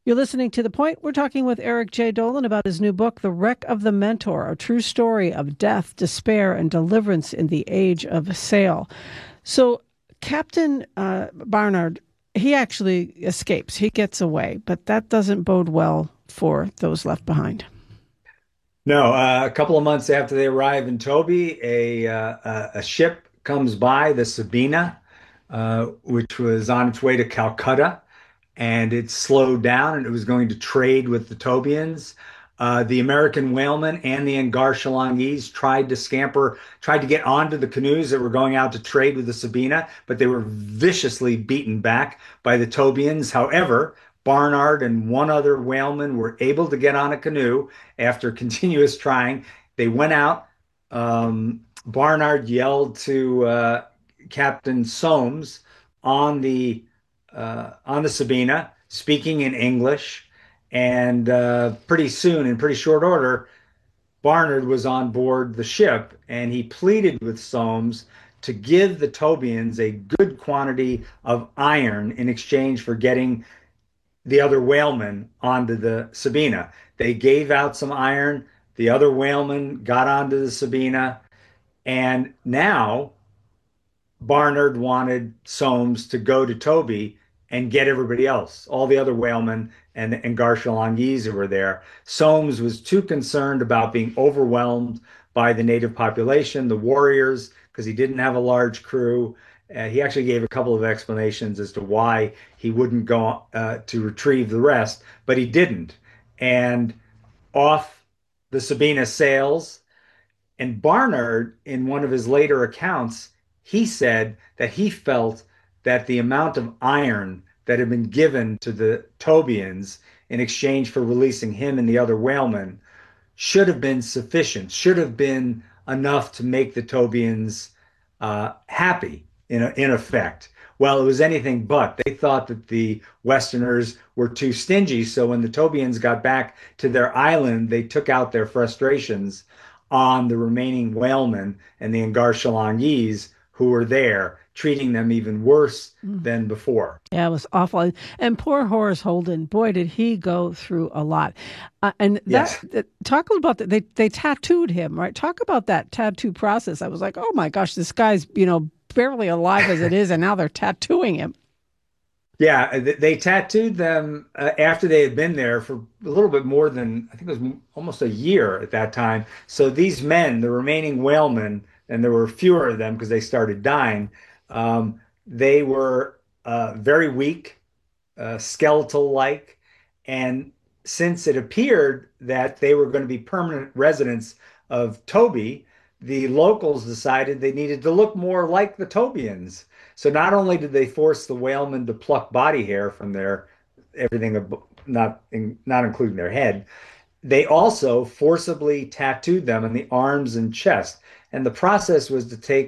You're listening to The Point. We're talking with Eric J. Dolan about his new book, The Wreck of the Mentor, a true story of death, despair, and deliverance in the age of sail. So, Captain Barnard, he actually escapes. He gets away, but that doesn't bode well for those left behind. No, a couple of months after they arrive in Toby, a ship comes by, the Sabina, which was on its way to Calcutta, and it slowed down and it was going to trade with the Tobians. The American whalemen and the Angar tried to get onto the canoes that were going out to trade with the Sabina, but they were viciously beaten back by the Tobians. However, Barnard and one other whaleman were able to get on a canoe after continuous trying. They went out. Barnard yelled to Captain Soames on the Sabina, speaking in English, and pretty soon, in pretty short order, Barnard was on board the ship, and he pleaded with Soames to give the Tobians a good quantity of iron in exchange for getting the other whalemen onto the Sabina. They gave out some iron. The other whalemen got onto the Sabina, and now Barnard wanted Soames to go to Toby and get everybody else, all the other whalemen and Garshalangis who were there. Soames was too concerned about being overwhelmed by the native population, the warriors, because he didn't have a large crew. He actually gave a couple of explanations as to why he wouldn't go to retrieve the rest, but he didn't. And off the Sabina sails. And Barnard, in one of his later accounts, he said that he felt that the amount of iron that had been given to the Tobians in exchange for releasing him and the other whalemen should have been sufficient, should have been enough to make the Tobians happy in effect. Well, it was anything but. They thought that the Westerners were too stingy. So when the Tobians got back to their island, they took out their frustrations on the remaining whalemen and the Angar who were there, treating them even worse Mm. than before. Yeah, it was awful. And poor Horace Holden, boy, did he go through a lot. And Yes. talk a little about that. They tattooed him, right? Talk about that tattoo process. I was like, oh my gosh, this guy's, barely alive as it is, and now they're tattooing him. Yeah, they tattooed them after they had been there for a little bit more than, I think it was almost a year at that time. So these men, the remaining whalemen, and there were fewer of them because they started dying, they were very weak, skeletal-like. And since it appeared that they were going to be permanent residents of Toby, the locals decided they needed to look more like the Tobians. So not only did they force the whalemen to pluck body hair from their everything, not including their head, they also forcibly tattooed them on the arms and chest. And the process was to take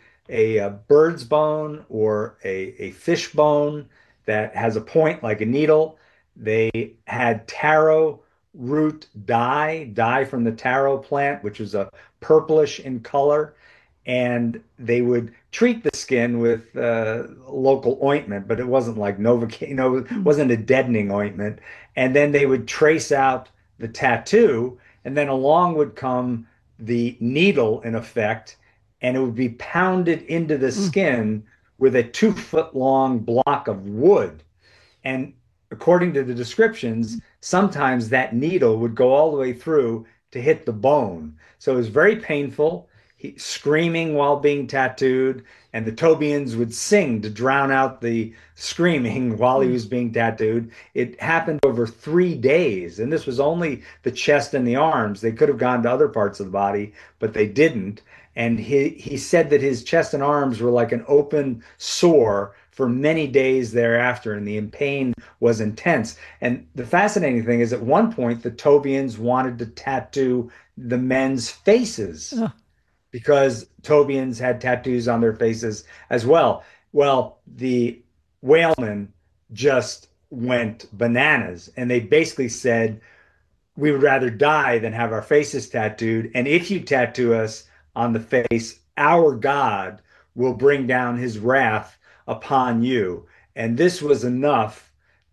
a bird's bone or a fish bone that has a point like a needle. They had taro root dye from the taro plant, which was a purplish in color, and they would treat the skin with local ointment, but it wasn't like Novocaine, it Mm. wasn't a deadening ointment. And then they would trace out the tattoo, and then along would come the needle in effect, and it would be pounded into the Mm. skin with a 2 foot long block of wood. And according to the descriptions, sometimes that needle would go all the way through to hit the bone. So it was very painful. Screaming while being tattooed, and the Tobians would sing to drown out the screaming while he Mm. was being tattooed. It happened over 3 days, and this was only the chest and the arms. They could have gone to other parts of the body, but they didn't. And he said that his chest and arms were like an open sore for many days thereafter, and the pain was intense. And the fascinating thing is, at one point, the Tobians wanted to tattoo the men's faces Ugh. because Tobians had tattoos on their faces as well. Well, the whalemen just went bananas and they basically said, we would rather die than have our faces tattooed. And if you tattoo us on the face, our God will bring down his wrath upon you. And this was enough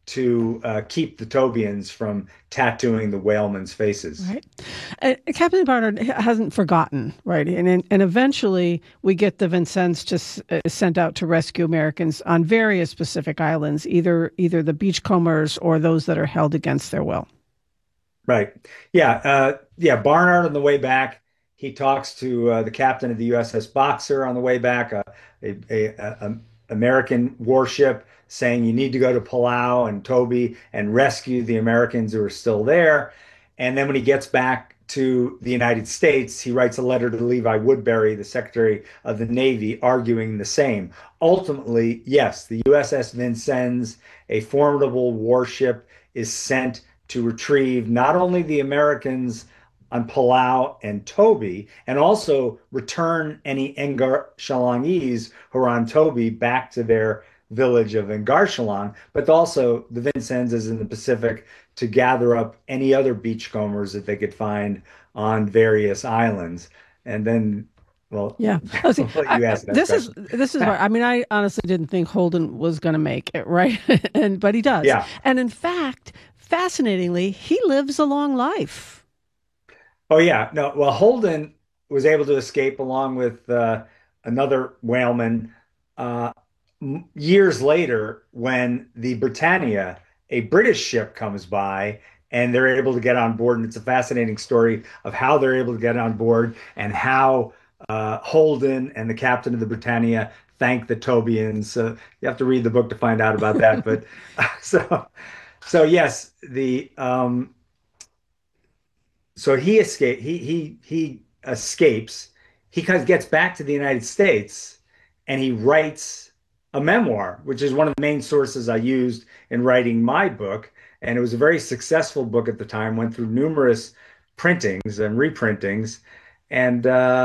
to keep the Tobians from tattooing the whalemen's faces. Right. Captain Barnard hasn't forgotten, right? And eventually we get the Vincennes just sent out to rescue Americans on various Pacific islands, either the beachcombers or those that are held against their will. Right. Yeah. Yeah. Barnard on the way back, he talks to the captain of the USS Boxer on the way back, a American warship, saying you need to go to Palau and Toby and rescue the Americans who are still there. And then when he gets back to the United States, he writes a letter to Levi Woodbury, the Secretary of the Navy, arguing the same. Ultimately, yes, the USS Vincennes, a formidable warship, is sent to retrieve not only the Americans on Palau and Toby, and also return any Engar-Shalongese who are on Toby back to their village of Engar-Shalong, but also the Vincennes is in the Pacific to gather up any other beachcombers that they could find on various islands. And then, well, Yeah. Oh, see, I'll let you ask that question. this is where I mean I honestly didn't think Holden was going to make it, right? And but he does. Yeah. And in fact, fascinatingly, he lives a long life. Oh yeah, no. Well, Holden was able to escape along with another whaleman uh, years later when the Britannia, a British ship, comes by and they're able to get on board. And it's a fascinating story of how they're able to get on board and how Holden and the captain of the Britannia thank the Tobians. You have to read the book to find out about that. But so so yes, the so he escapes. He kind of gets back to the United States and he writes a memoir, which is one of the main sources I used in writing my book. And it was a very successful book at the time, went through numerous printings and reprintings. And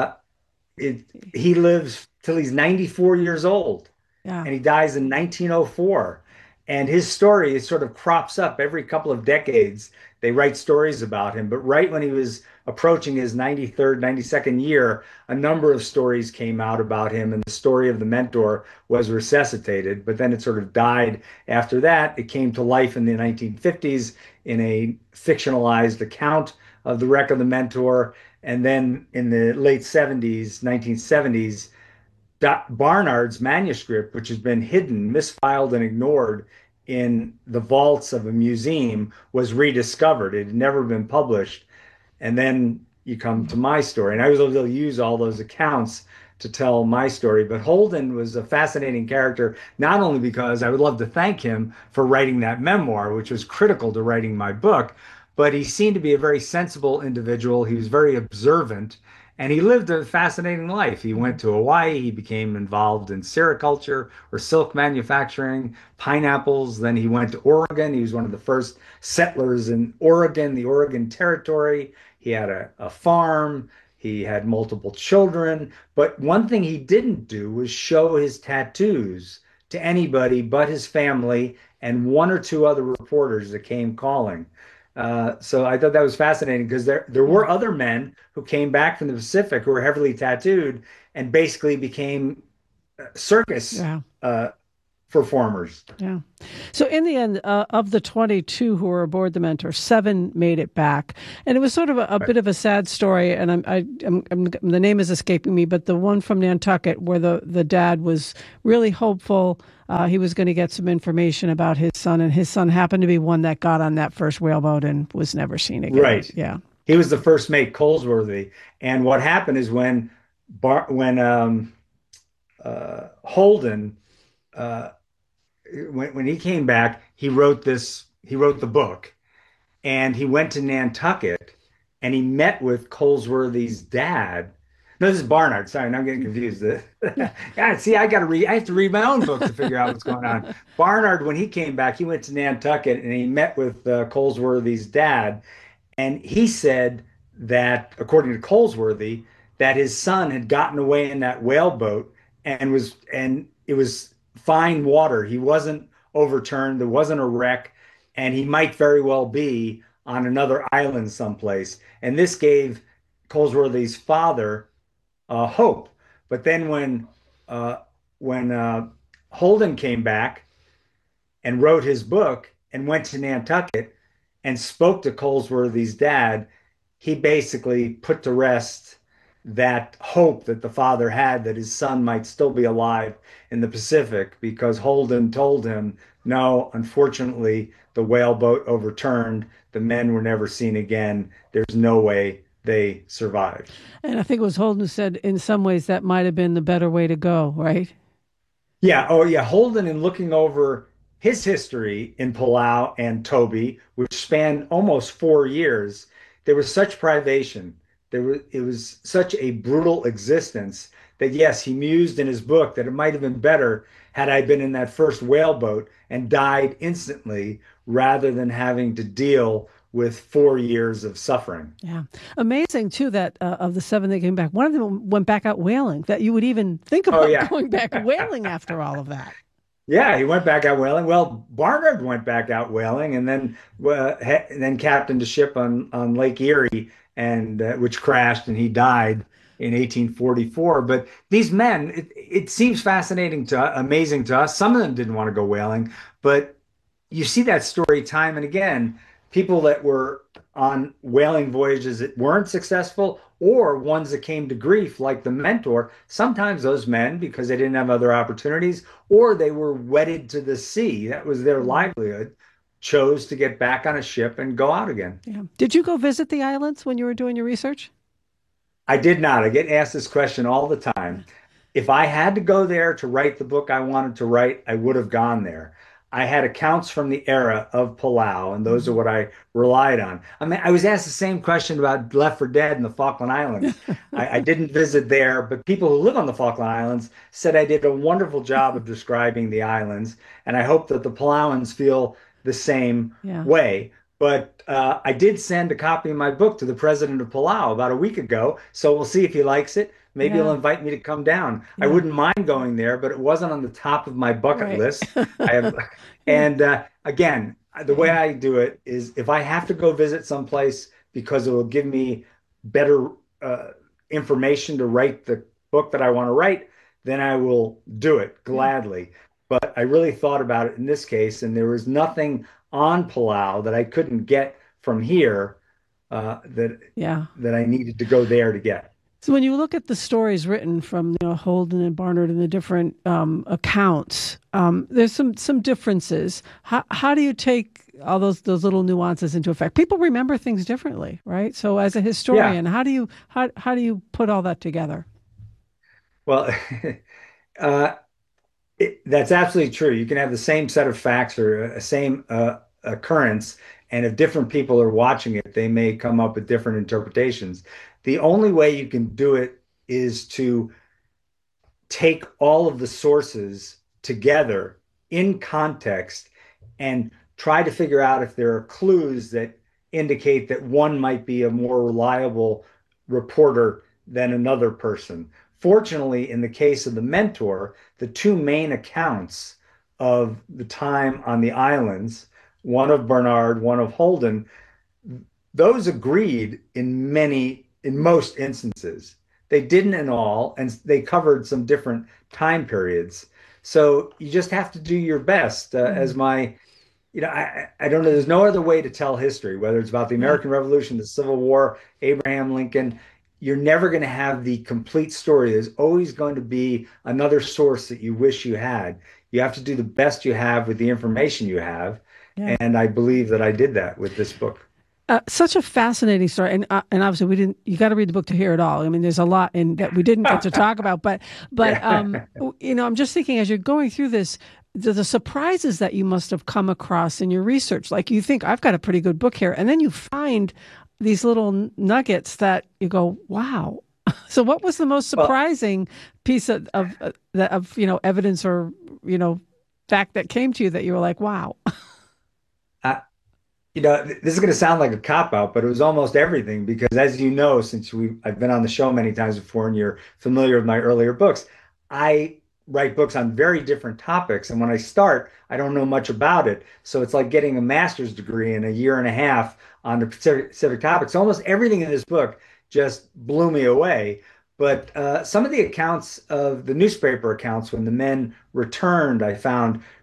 it he lives till he's 94 years old Yeah. and he dies in 1904. And his story sort of crops up every couple of decades. They write stories about him. But right when he was approaching his 93rd, 92nd year, a number of stories came out about him. And the story of the mentor was resuscitated. But then it sort of died after that. It came to life in the 1950s in a fictionalized account of the wreck of the mentor. And then in the late 70s, 1970s, Barnard's manuscript, which has been hidden, misfiled, and ignored in the vaults of a museum, was rediscovered. It had never been published. And then you come to my story. And I was able to use all those accounts to tell my story. But Holden was a fascinating character, not only because I would love to thank him for writing that memoir, which was critical to writing my book, but he seemed to be a very sensible individual. He was very observant. And he lived a fascinating life. He went to Hawaii. He became involved in sericulture or silk manufacturing, pineapples. Then he went to Oregon. He was one of the first settlers in Oregon, the Oregon Territory. He had a farm. He had multiple children. But one thing he didn't do was show his tattoos to anybody but his family and one or two other reporters that came calling. So I thought that was fascinating because there were other men who came back from the Pacific who were heavily tattooed and basically became circus Yeah. performers. Yeah. So in the end, of the 22 who were aboard the Mentor, 7 made it back, and it was sort of a Right. bit of a sad story. And the name is escaping me, but the one from Nantucket, where the dad was really hopeful, he was going to get some information about his son, and his son happened to be one that got on that first whaleboat and was never seen again. Right. Yeah. He was the first mate, Colesworthy. And what happened is when Holden uh, when he came back, he wrote the book and he went to Nantucket and he met with Colesworthy's dad. No, this is Barnard. Sorry, now I'm getting confused. Yeah, see, I have to read my own book to figure out what's going on. Barnard, when he came back, he went to Nantucket and he met with Colesworthy's dad. And he said that, according to Colesworthy, that his son had gotten away in that whaleboat and it was fine water. He wasn't overturned. There wasn't a wreck, and he might very well be on another island someplace. And this gave Colesworthy's father hope. But then when Holden came back and wrote his book and went to Nantucket and spoke to Colesworthy's dad, he basically put to rest that hope that the father had that his son might still be alive in the Pacific because Holden told him, no, unfortunately, the whaleboat overturned. The men were never seen again. There's no way they survived. And I think it was Holden who said, in some ways, that might have been the better way to go, right? Yeah, oh yeah, Holden in looking over his history in Palau and Toby, which spanned almost 4 years, there was such privation. It was such a brutal existence that yes, he mused in his book that it might have been better had I been in that first whaleboat and died instantly rather than having to deal with 4 years of suffering. Yeah. Amazing, too, that of the seven that came back, one of them went back out whaling, that you would even think Oh about yeah. going back whaling after all of that. Yeah, he went back out whaling. Well, Barnard went back out whaling, and then captained a ship on Lake Erie, and which crashed, and he died in 1844. But these men, it seems fascinating to amazing to us. Some of them didn't want to go whaling, but you see that story time and again. People that were on whaling voyages that weren't successful, or ones that came to grief, like the Mentor. Sometimes those men, because they didn't have other opportunities, or they were wedded to the sea, that was their livelihood, chose to get back on a ship and go out again. Yeah. Did you go visit the islands when you were doing your research? I did not. I get asked this question all the time. If I had to go there to write the book I wanted to write, I would have gone there. I had accounts from the era of Palau, and those are Mhm. what I relied on. I mean, I was asked the same question about Left for Dead in the Falkland Islands. I didn't visit there, but people who live on the Falkland Islands said I did a wonderful job of describing the islands, and I hope that the Palauans feel the same Yeah. way. But I did send a copy of my book to the president of Palau about a week ago, so we'll see if he likes it. Maybe he'll Yeah. invite me to come down. I Yeah. wouldn't mind going there, but it wasn't on the top of my bucket Right. list. I have, and again, the way Yeah. I do it is if I have to go visit someplace because it will give me better uh, information to write the book that I want to write, then I will do it Yeah. gladly. But I really thought about it in this case, and there was nothing on Palau that I couldn't get from here that Yeah. I needed to go there to get. So when you look at the stories written from Holden and Barnard and the different accounts, there's some differences. How do you take all those little nuances into effect? People remember things differently, right? So as a Yeah. historian, how do you put all that together? Well, uh, that's absolutely true. You can have the same set of facts or a same occurrence, and if different people are watching it, they may come up with different interpretations. The only way you can do it is to take all of the sources together in context and try to figure out if there are clues that indicate that one might be a more reliable reporter than another person. Fortunately, in the case of the Mentor, the two main accounts of the time on the islands, one of Bernard, one of Holden, those agreed in most instances. They didn't in all, and they covered some different time periods. So you just have to do your best. Mm, I don't know. There's no other way to tell history, whether it's about the yeah. American Revolution, the Civil War, Abraham Lincoln. You're never going to have the complete story. There's always going to be another source that you wish you had. You have to do the best you have with the information you have. Yeah. And I believe that I did that with this book. Such a fascinating story, and obviously we didn't. You got to read the book to hear it all. I mean, there's a lot in that we didn't get to talk about, but Yeah. I'm just thinking as you're going through this, the surprises that you must have come across in your research. Like you think I've got a pretty good book here, and then you find these little nuggets that you go, wow. So, what was the most Well, surprising piece of evidence or fact that came to you that you were like, wow? I, this is going to sound like a cop out, but it was almost everything because, as you know, I've been on the show many times before, and you're familiar with my earlier books. I write books on very different topics, and when I start, I don't know much about it. So it's like getting a master's degree in a year and a half on a specific topic. So almost everything in this book just blew me away. But some of the accounts of the newspaper accounts when the men returned, I found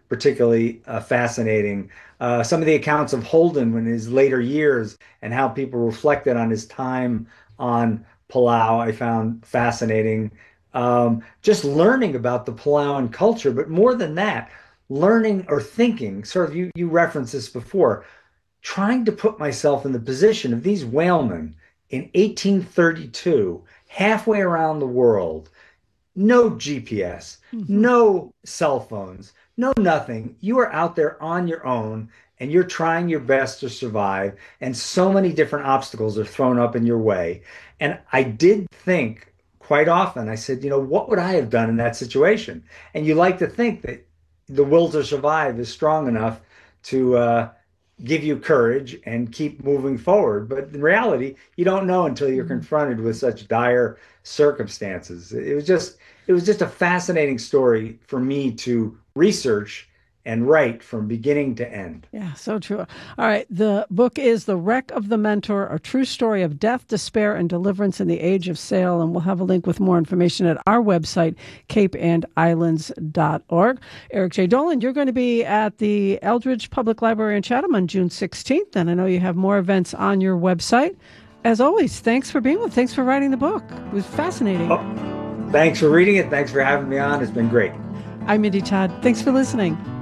particularly fascinating. Some of the accounts of Holden in his later years and how people reflected on his time on Palau, I found fascinating. Just learning about the Palauan culture, but more than that, learning or thinking, sort of you referenced this before, trying to put myself in the position of these whalemen in 1832, halfway around the world, no GPS, Hmm. no cell phones, no nothing. You are out there on your own and you're trying your best to survive. And so many different obstacles are thrown up in your way. And I did think quite often, I said, what would I have done in that situation? And you like to think that the will to survive is strong enough to give you courage and keep moving forward. But in reality, you don't know until you're Hmm. confronted with such dire circumstances. It was just a fascinating story for me to research and write from beginning to end. Yeah, so true. All right. The book is The Wreck of the Mentor, a true story of death, despair, and deliverance in the age of sail. And we'll have a link with more information at our website, capeandislands.org. Eric J. Dolan, you're going to be at the Eldridge Public Library in Chatham on June 16th. And I know you have more events on your website. As always, thanks for being with. Thanks for writing the book. It was fascinating. Oh, thanks for reading it. Thanks for having me on. It's been great. I'm Mindy Todd. Thanks for listening.